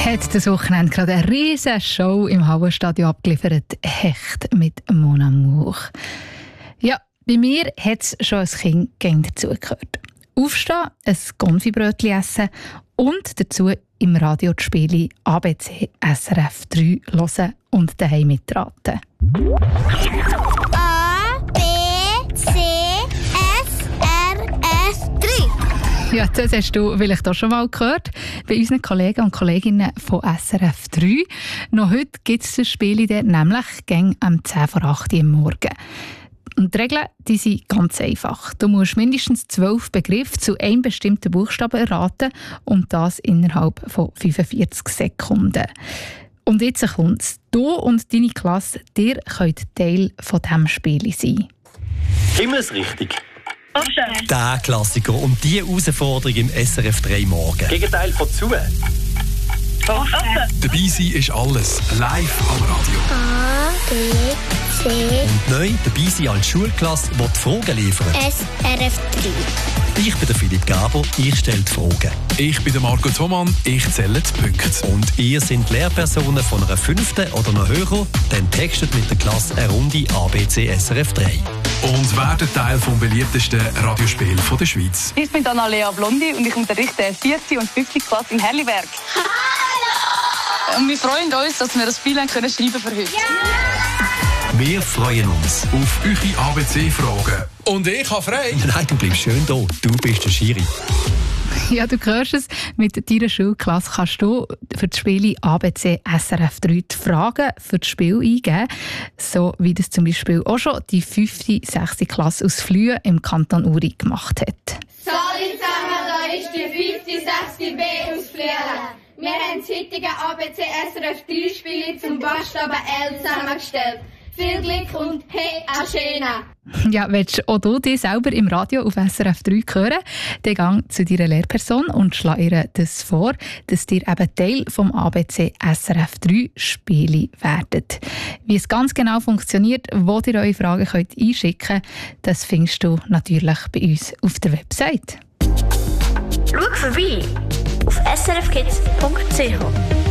hat das Wochenende gerade eine riesige Show im Hallenstadion abgeliefert. Hecht mit Mon Amour. Ja, bei mir hat es schon als Kind gern dazugehört. Aufstehen, ein Konfibrötchen essen und dazu im Radio die Spiele ABC SRF 3 hören und daheim mitraten. A, B, C, SRF 3. Ja, das hast du vielleicht auch schon mal gehört bei unseren Kollegen und Kolleginnen von SRF 3. Noch heute gibt es das Spiel nämlich gegen am 10 vor 8 Uhr am Morgen. Und die Regeln die sind ganz einfach. Du musst mindestens 12 Begriffe zu einem bestimmten Buchstaben erraten und das innerhalb von 45 Sekunden. Und jetzt kommt's. Du und deine Klasse, ihr könnt Teil von diesem Spiel sein. Immer das Richtige. Der Klassiker und die Herausforderung im SRF 3 Morgen. Gegenteil von zu. Dabei sein ist alles live am Radio. A, B, C, Und neu dabei sein als Schulklasse, die die Fragen liefert. SRF 3. Ich bin der Philipp Gaber, ich stelle die Fragen. Ich bin der Marco Thomann, ich zähle die Punkte. Und ihr sind Lehrpersonen von einer 5. oder noch höher, dann textet mit der Klasse eine Runde ABC SRF 3. Und werden Teil vom beliebtesten Radiospiel der Schweiz. Ich bin Annalea Blondi und ich unterrichte 4. und 5. Klasse in Herliberg. Hallo! Und wir freuen uns, dass wir das Spiel schreiben können für heute. Wir freuen uns. Auf eure ABC-Fragen. Und ich habe frei. Nein, du bleibst schön da. Du bist der Schiri. Ja, du hörst es. Mit deiner Schulklasse kannst du für das Spiel ABC SRF 3 die Fragen für das Spiel eingeben. So wie das zum Beispiel auch schon die 5. 6. Klasse aus Flühen im Kanton Uri gemacht hat. Salut zusammen, da ist die 5. 6. B aus Flüelen. Wir haben das heutige ABC SRF 3 Spiele zum Buchstaben L zusammengestellt. Viel Glück und hey, Aschena! Ja, willst auch du dich selber im Radio auf SRF 3 hören? Dann gang zu deiner Lehrperson und schlag ihr das vor, dass ihr eben Teil vom ABC SRF 3 Spiele werdet. Wie es ganz genau funktioniert, wo ihr eure Fragen könnt einschicken könnt, das findest du natürlich bei uns auf der Website. Schau vorbei auf srfkids.ch.